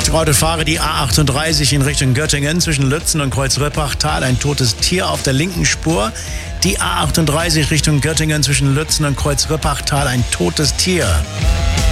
Straute, fahre die A38 in Richtung Göttingen zwischen Lützen und Kreuzrippachtal. Ein totes Tier auf der linken Spur. Die A38 Richtung Göttingen zwischen Lützen und Kreuzrippachtal. Ein totes Tier.